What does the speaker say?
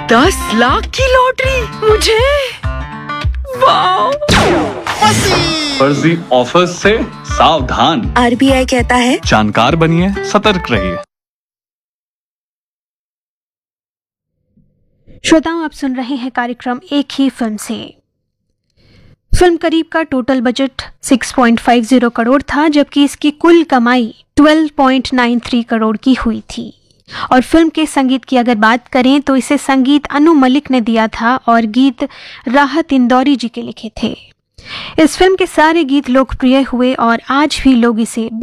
10 लाख की लॉटरी मुझे। वाह! फर्जी ऑफर्स से सावधान। RBI कहता है जानकार बनिए, सतर्क रहिए। श्रोताओं, आप सुन रहे हैं कार्यक्रम एक ही फिल्म से। फिल्म करीब का टोटल बजट 6.50 करोड़ था, जबकि इसकी कुल कमाई 12.93 करोड़ की हुई थी। और फिल्म के संगीत की अगर बात करें तो इसे संगीत अनु मलिक ने दिया था और गीत राहत इंदौरी जी के लिखे थे। इस फिल्म के सारे गीत लोकप्रिय हुए और आज भी लोग इसे